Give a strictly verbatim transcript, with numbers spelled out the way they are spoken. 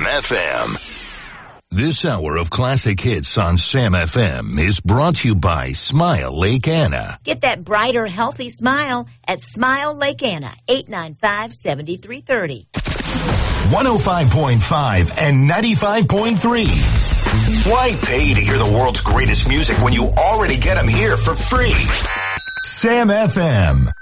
F M. This hour of classic hits on Sam F M is brought to you by Smile Lake Anna. Get that brighter, healthy smile at Smile Lake Anna, eight nine five, seven three three zero. one oh five point five and ninety-five point three. Why pay to hear the world's greatest music when you already get them here for free? Sam F M.